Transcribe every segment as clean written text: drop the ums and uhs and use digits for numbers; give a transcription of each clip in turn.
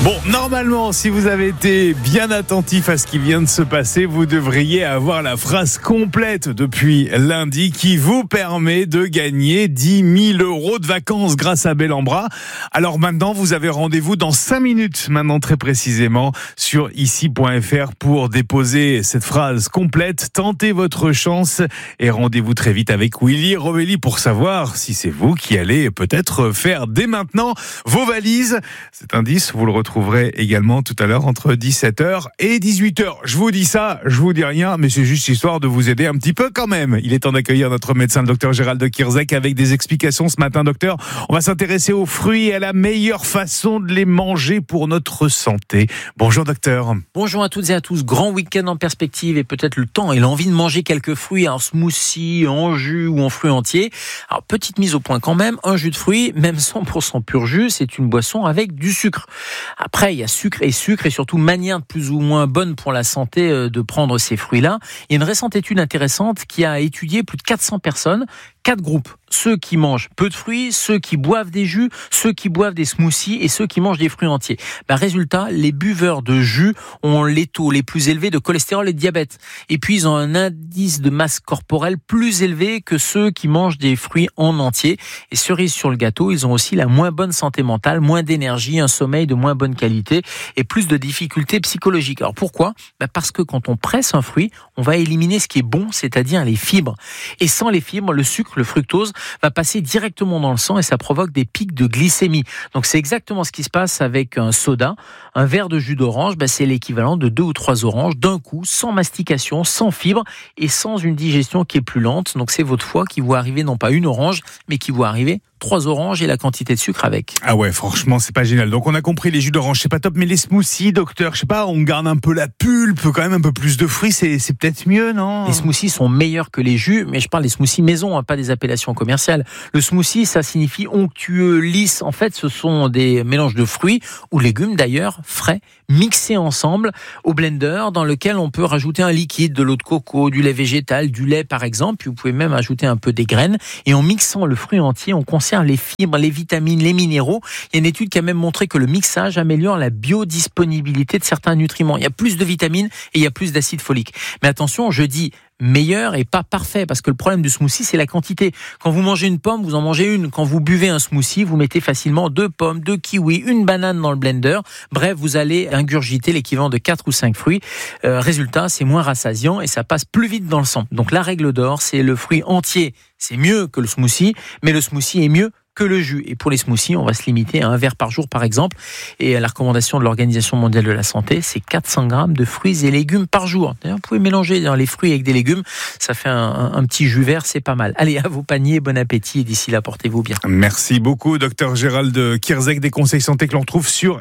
Bon, normalement, si vous avez été bien attentif à ce qui vient de se passer, vous devriez avoir la phrase complète depuis lundi qui vous permet de gagner 10 000 € de vacances grâce à Bellambra. Alors maintenant, vous avez rendez-vous dans 5 minutes, maintenant très précisément, sur ici.fr pour déposer cette phrase complète. Tentez votre chance et rendez-vous très vite avec Willy Rovelli pour savoir si c'est vous qui allez peut-être faire dès maintenant vos valises. Cet indice, vous le retrouverez également tout à l'heure entre 17h et 18h. Je vous dis ça, je vous dis rien, mais c'est juste histoire de vous aider un petit peu quand même. Il est temps d'accueillir notre médecin, le docteur Gérald de Kirzek, avec des explications ce matin. Docteur, on va s'intéresser aux fruits et à la meilleure façon de les manger pour notre santé. Bonjour docteur. Bonjour à toutes et à tous. Grand week-end en perspective et peut-être le temps et l'envie de manger quelques fruits en smoothie, en jus ou en fruits entiers. Alors petite mise au point quand même, un jus de fruits, même 100% pur jus, c'est une boisson avec du sucre. Après, il y a sucre et surtout manière plus ou moins bonne pour la santé de prendre ces fruits-là. Il y a une récente étude intéressante qui a étudié plus de 400 personnes, 4 groupes. Ceux qui mangent peu de fruits, ceux qui boivent des jus, ceux qui boivent des smoothies et ceux qui mangent des fruits entiers. Résultat, les buveurs de jus ont les taux les plus élevés de cholestérol et de diabète. Et puis, ils ont un indice de masse corporelle plus élevé que ceux qui mangent des fruits en entier. Et cerise sur le gâteau, ils ont aussi la moins bonne santé mentale, moins d'énergie, un sommeil de moins bonne qualité et plus de difficultés psychologiques. Alors pourquoi ? Parce que quand on presse un fruit, on va éliminer ce qui est bon, c'est-à-dire les fibres. Et sans les fibres, le sucre, le fructose, va passer directement dans le sang et ça provoque des pics de glycémie. Donc c'est exactement ce qui se passe avec un soda. Un verre de jus d'orange, c'est l'équivalent de 2 ou 3 oranges d'un coup, sans mastication, sans fibres et sans une digestion qui est plus lente. Donc c'est votre foie qui voit arriver non pas une orange, mais qui voit arriver 3 oranges et la quantité de sucre avec. Ah ouais, franchement, c'est pas génial. Donc on a compris, les jus d'orange, c'est pas top, mais les smoothies, docteur, je sais pas, on garde un peu la pulpe, quand même un peu plus de fruits, c'est peut-être mieux, non ? Les smoothies sont meilleurs que les jus, mais je parle des smoothies maison, pas des appellations commerciales. Le smoothie, ça signifie onctueux, lisse. En fait, ce sont des mélanges de fruits ou légumes d'ailleurs, frais, mixés ensemble au blender, dans lequel on peut rajouter un liquide, de l'eau de coco, du lait végétal, du lait par exemple, puis vous pouvez même ajouter un peu des graines. Et en mixant le fruit entier, on conserve les fibres, les vitamines, les minéraux. Il y a une étude qui a même montré que le mixage améliore la biodisponibilité de certains nutriments. Il y a plus de vitamines et il y a plus d'acide folique. Mais attention, je dis meilleur et pas parfait, parce que le problème du smoothie, c'est la quantité. Quand vous mangez une pomme, vous en mangez une. Quand vous buvez un smoothie, vous mettez facilement 2 pommes, 2 kiwis, une banane dans le blender. Bref, vous allez ingurgiter l'équivalent de 4 ou 5 fruits. Résultat, c'est moins rassasiant et ça passe plus vite dans le sang. Donc la règle d'or, c'est le fruit entier. C'est mieux que le smoothie, mais le smoothie est mieux que le jus. Et pour les smoothies, on va se limiter à 1 verre par jour, par exemple. Et la recommandation de l'Organisation mondiale de la santé, c'est 400 grammes de fruits et légumes par jour. D'ailleurs, vous pouvez mélanger les fruits avec des légumes. Ça fait un petit jus vert, c'est pas mal. Allez, à vos paniers, bon appétit. Et d'ici là, portez-vous bien. Merci beaucoup, docteur Gérald de Kirzek, des conseils santé que l'on trouve sur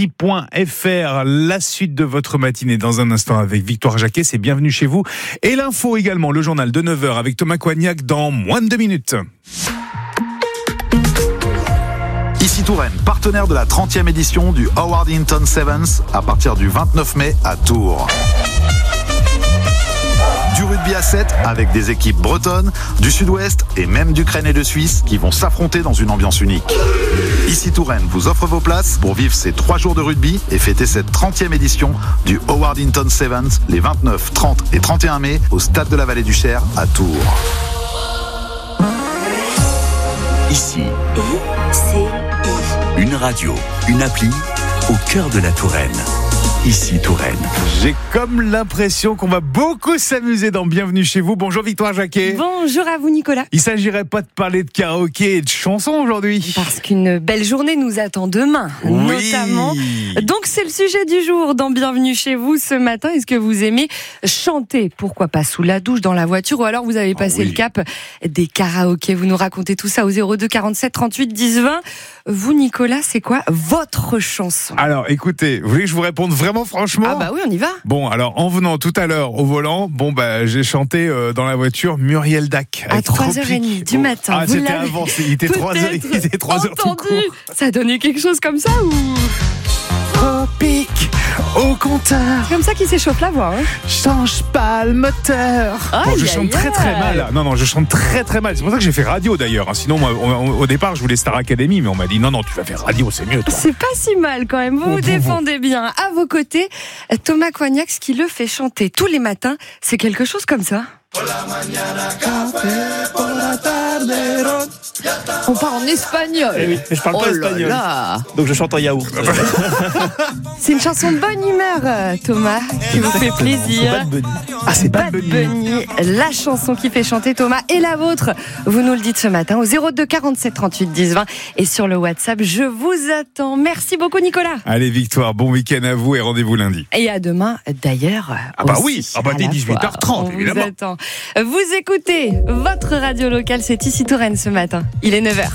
ici.fr. La suite de votre matinée dans un instant avec Victoire Jacquet, c'est bienvenue chez vous. Et l'info également, le journal de 9h avec Thomas Coignac dans moins de 2 minutes. Ici Touraine, partenaire de la 30e édition du Howard Hinton Sevens à partir du 29 mai à Tours. Du rugby à 7 avec des équipes bretonnes, du sud-ouest et même d'Ukraine et de Suisse qui vont s'affronter dans une ambiance unique. Ici Touraine vous offre vos places pour vivre ces 3 jours de rugby et fêter cette 30e édition du Howard Hinton Sevens les 29, 30 et 31 mai au Stade de la Vallée du Cher à Tours. Ici, une radio, une appli au cœur de la Touraine. Ici Touraine. J'ai comme l'impression qu'on va beaucoup s'amuser dans Bienvenue chez vous. Bonjour Victoire Jacquet. Bonjour à vous Nicolas. Il s'agirait pas de parler de karaoké et de chansons aujourd'hui. Parce qu'une belle journée nous attend demain, notamment. Donc c'est le sujet du jour dans Bienvenue chez vous ce matin. Est-ce que vous aimez chanter ? Pourquoi pas sous la douche, dans la voiture, ou alors vous avez passé le cap des karaokés. Vous nous racontez tout ça au 02 47 38 10 20. Vous Nicolas, c'est quoi votre chanson ? Alors écoutez, vous voulez que je vous réponde vraiment franchement ? Ah bah oui, on y va. Bon, alors en venant tout à l'heure au volant, j'ai chanté dans la voiture Muriel Dac. À 3h30 du matin. Ah, c'était avancé, il était 3h tout court. Ça donnait quelque chose comme ça ou... pique au compteur. C'est comme ça qu'il s'échauffe la voix. Hein. Change pas le moteur. Bon, je chante très très mal. Non, je chante très très mal. C'est pour ça que j'ai fait radio d'ailleurs. Sinon, moi, au départ, je voulais Star Academy, mais on m'a dit non, tu vas faire radio, c'est mieux. Toi. C'est pas si mal quand même. Vous défendez bien. À vos côtés, Thomas Coignac, ce qui le fait chanter tous les matins, c'est quelque chose comme ça. On part en espagnol. Eh oui, mais je parle pas espagnol. Donc je chante en yaourt. C'est une chanson de bonne humeur, Thomas, qui vous fait plaisir. Bad Bunny. C'est Bad Bunny, la chanson qui fait chanter Thomas et la vôtre. Vous nous le dites ce matin au 02 47 38 10 20 et sur le WhatsApp. Je vous attends. Merci beaucoup, Nicolas. Allez, Victoire, bon week-end à vous et rendez-vous lundi. Et à demain, d'ailleurs. Oui, dès 18h30, évidemment. Vous attend. Vous écoutez votre radio locale, c'est ici Touraine ce matin. Il est 9h.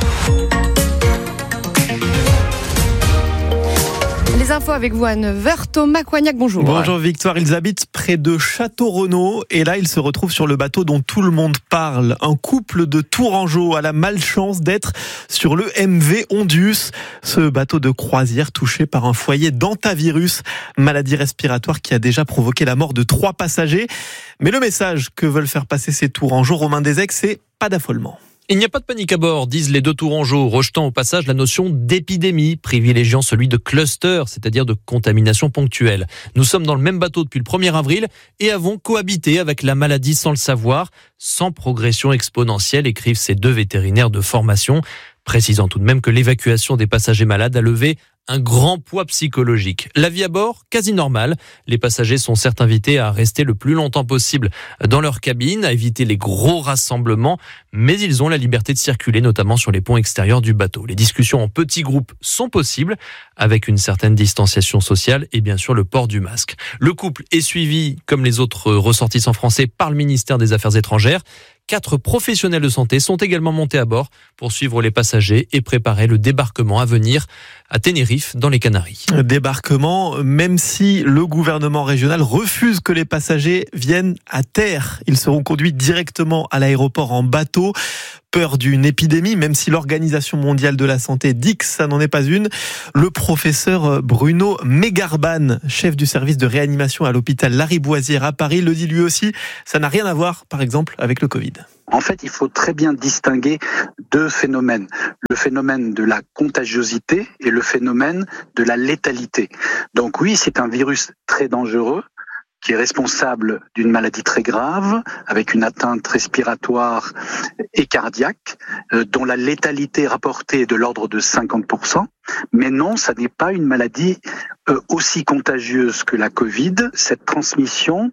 Les infos avec vous à 9h. Thomas Coignac, bonjour. Bonjour Victoire, ils habitent près de Château-Renaud et là ils se retrouvent sur le bateau dont tout le monde parle. Un couple de Tourangeaux a la malchance d'être sur le MV Ondius, ce bateau de croisière touché par un foyer d'hantavirus, maladie respiratoire qui a déjà provoqué la mort de 3 passagers. Mais le message que veulent faire passer ces Tourangeaux, Romain Desec, c'est pas d'affolement. Il n'y a pas de panique à bord, disent les 2 Tourangeaux, rejetant au passage la notion d'épidémie, privilégiant celui de cluster, c'est-à-dire de contamination ponctuelle. Nous sommes dans le même bateau depuis le 1er avril et avons cohabité avec la maladie sans le savoir, sans progression exponentielle, écrivent ces 2 vétérinaires de formation, précisant tout de même que l'évacuation des passagers malades a levé un grand poids psychologique. La vie à bord, quasi normale. Les passagers sont certes invités à rester le plus longtemps possible dans leur cabine, à éviter les gros rassemblements, mais ils ont la liberté de circuler, notamment sur les ponts extérieurs du bateau. Les discussions en petits groupes sont possibles, avec une certaine distanciation sociale et bien sûr le port du masque. Le couple est suivi, comme les autres ressortissants français, par le ministère des Affaires étrangères. 4 professionnels de santé sont également montés à bord pour suivre les passagers et préparer le débarquement à venir à Tenerife, dans les Canaries. Débarquement, même si le gouvernement régional refuse que les passagers viennent à terre. Ils seront conduits directement à l'aéroport en bateau. Peur d'une épidémie, même si l'Organisation mondiale de la santé dit que ça n'en est pas une. Le professeur Bruno Mégarban, chef du service de réanimation à l'hôpital Lariboisière à Paris, le dit lui aussi, ça n'a rien à voir, par exemple, avec le Covid. En fait, il faut très bien distinguer 2 phénomènes. Le phénomène de la contagiosité et le phénomène de la létalité. Donc oui, c'est un virus très dangereux qui est responsable d'une maladie très grave, avec une atteinte respiratoire et cardiaque, dont la létalité rapportée est de l'ordre de 50%. Mais non, ça n'est pas une maladie aussi contagieuse que la Covid. Cette transmission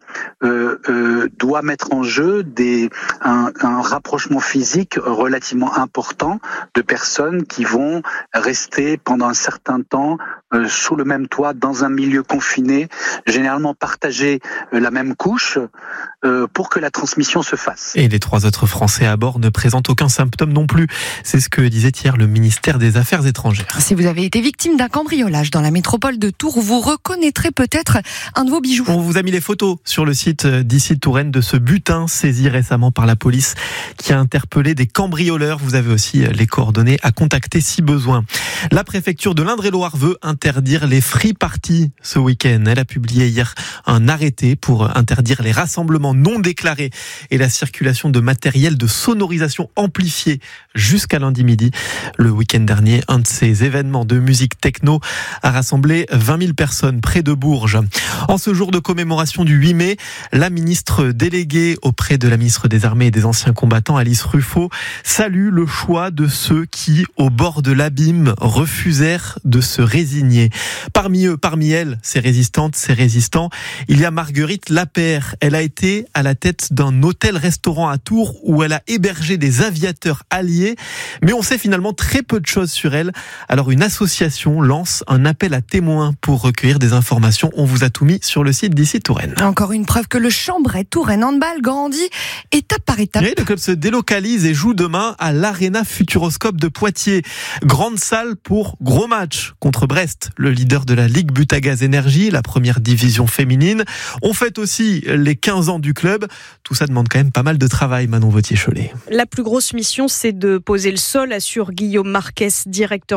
doit mettre en jeu un rapprochement physique relativement important de personnes qui vont rester pendant un certain temps sous le même toit, dans un milieu confiné, généralement partager la même couche pour que la transmission se fasse. Et les 3 autres Français à bord ne présentent aucun symptôme non plus. C'est ce que disait hier le ministère des Affaires étrangères. Si vous avez été victime d'un cambriolage dans la métropole de Tours, vous reconnaîtrez peut-être un de vos bijoux. On vous a mis les photos sur le site d'ici Touraine de ce butin saisi récemment par la police qui a interpellé des cambrioleurs. Vous avez aussi les coordonnées à contacter si besoin. La préfecture de l'Indre-et-Loire veut interdire les free parties ce week-end. Elle a publié hier un arrêté pour interdire les rassemblements non déclarés et la circulation de matériel de sonorisation amplifié jusqu'à lundi midi. Le week-end dernier, un de ces événements de musique techno a rassemblé 20 000 personnes près de Bourges. En ce jour de commémoration du 8 mai, la ministre déléguée auprès de la ministre des Armées et des Anciens Combattants, Alice Ruffo, salue le choix de ceux qui, au bord de l'abîme, refusèrent de se résigner. Parmi eux, parmi elles, ces résistantes, ces résistants, il y a Marguerite Lapère. Elle a été à la tête d'un hôtel-restaurant à Tours où elle a hébergé des aviateurs alliés, mais on sait finalement très peu de choses sur elle. Alors une association lance un appel à témoins pour recueillir des informations. On vous a tout mis sur le site d'ici Touraine. Encore une preuve que le Chambray Touraine Handball grandit étape par étape. Oui, le club se délocalise et joue demain à l'Arena Futuroscope de Poitiers. Grande salle pour gros match contre Brest, le leader de la Ligue Butagaz Énergie, la première division féminine. On fête aussi les 15 ans du club. Tout ça demande quand même pas mal de travail, Manon Vautier-Cholet. La plus grosse mission, c'est de poser le sol, assure Guillaume Marquès, directeur général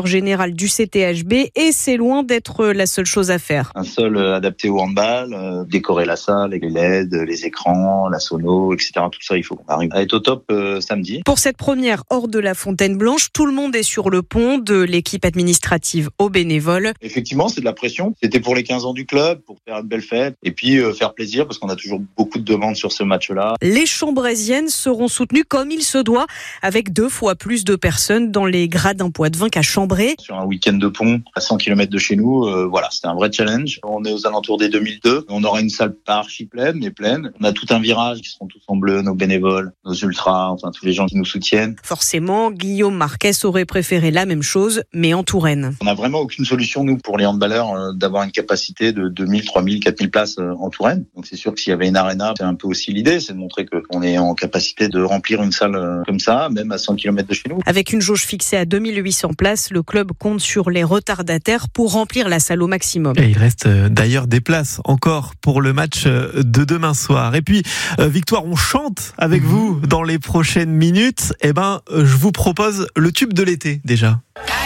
général du CTHB et c'est loin d'être la seule chose à faire. Un sol adapté au handball, décorer la salle avec les LED, les écrans, la sono, etc. Tout ça, il faut qu'on arrive à être au top samedi. Pour cette première hors de la Fontaine Blanche, tout le monde est sur le pont, de l'équipe administrative aux bénévoles. Effectivement, c'est de la pression. C'était pour les 15 ans du club, pour faire une belle fête et puis faire plaisir parce qu'on a toujours beaucoup de demandes sur ce match-là. Les Chambrésiennes seront soutenues comme il se doit, avec 2 fois plus de personnes dans les gradins Poitevin qu'à Chambray. Sur un week-end de pont à 100 km de chez nous, voilà, c'était un vrai challenge. On est aux alentours des 2002. On aura une salle pas archi pleine, mais pleine. On a tout un virage qui seront tous en bleu, nos bénévoles, nos ultras, enfin tous les gens qui nous soutiennent. Forcément, Guillaume Marquez aurait préféré la même chose, mais en Touraine. On n'a vraiment aucune solution, nous, pour les handballeurs, d'avoir une capacité de 2000, 3000, 4000 places en Touraine. Donc c'est sûr que s'il y avait une arena, c'est un peu aussi l'idée, c'est de montrer qu'on est en capacité de remplir une salle comme ça, même à 100 km de chez nous. Avec une jauge fixée à 2800 places, le club compte sur les retardataires pour remplir la salle au maximum. Et il reste d'ailleurs des places encore pour le match de demain soir. Et puis, Victoire, on chante avec vous dans les prochaines minutes. Eh ben, je vous propose le tube de l'été déjà.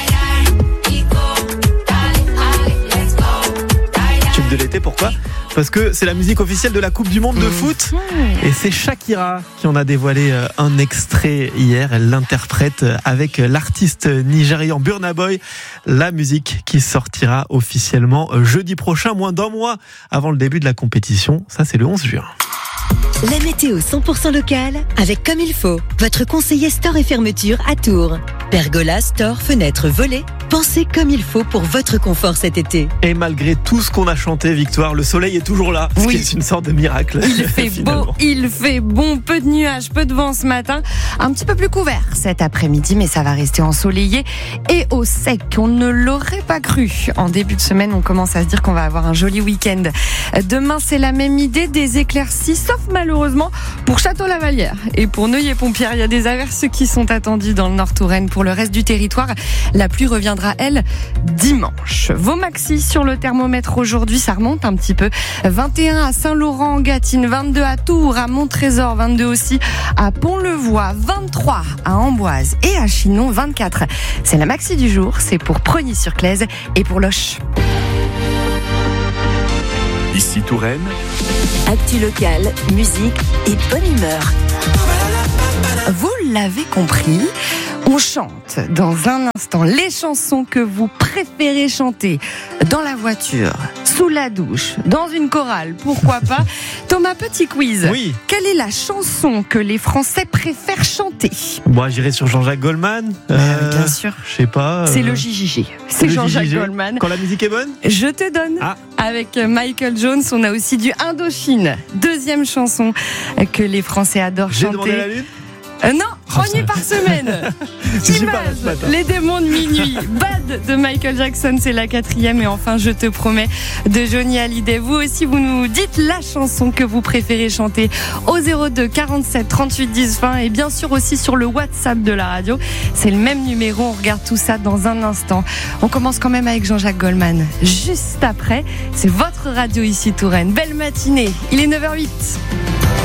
Tube de l'été, pourquoi ? Parce que c'est la musique officielle de la Coupe du Monde de foot. Et c'est Shakira qui en a dévoilé un extrait hier. Elle l'interprète avec l'artiste nigérian Burna Boy. La musique qui sortira officiellement jeudi prochain, moins d'un mois avant le début de la compétition. Ça, c'est le 11 juin. La météo 100% locale avec Comme il faut. Votre conseiller store et fermeture à Tours. Pergola, store, fenêtres, volets. Pensez comme il faut pour votre confort cet été. Et malgré tout ce qu'on a chanté, Victoire, le soleil est toujours là. Ce qui est une sorte de miracle. Il fait beau, il fait bon. Peu de nuages, peu de vent ce matin. Un petit peu plus couvert cet après-midi, mais ça va rester ensoleillé et au sec. On ne l'aurait pas cru. En début de semaine, on commence à se dire qu'on va avoir un joli week-end. Demain, c'est la même idée, des éclaircies, sauf malheureusement pour Château-Lavalière et pour Neuilly-Pompierre. Il y a des averses qui sont attendues dans le Nord-Touraine. Pour le reste du territoire, la pluie reviendra, elle, dimanche. Vos maxis sur le thermomètre aujourd'hui, ça remonte un petit peu. 21 à Saint-Laurent-en-Gâtine, 22 à Tours, à Monttrésor, 22 aussi à Pont-le-Voix, 23 à Amboise et à Chinon, 24. C'est la maxi du jour, c'est pour Progny-sur-Claise et pour Loches. Ici Touraine. Actu locale, musique et bonne humeur. Vous l'avez compris, on chante dans un instant les chansons que vous préférez chanter dans la voiture, sous la douche, dans une chorale, pourquoi pas. Thomas, petit quiz. Oui. Quelle est la chanson que les Français préfèrent chanter ? Moi, j'irai sur Jean-Jacques Goldman. Bien sûr. Je sais pas. C'est le JJG. C'est le Jean-Jacques JJG. Goldman. Quand la musique est bonne ? Je te donne. Avec Michael Jones, on a aussi du Indochine. Deuxième chanson que les Français adorent J'ai chanter. demandé la lune ? Non, Progny par semaine. Image, Les démons de minuit. Bad de Michael Jackson, c'est la 4e. Et enfin, Je te promets de Johnny Hallyday. Vous aussi, vous nous dites la chanson que vous préférez chanter au 02 47 38 10 20. Et bien sûr aussi sur le WhatsApp de la radio. C'est le même numéro, on regarde tout ça dans un instant. On commence quand même avec Jean-Jacques Goldman. Juste après, c'est votre radio ici Touraine. Belle matinée, il est 9h08.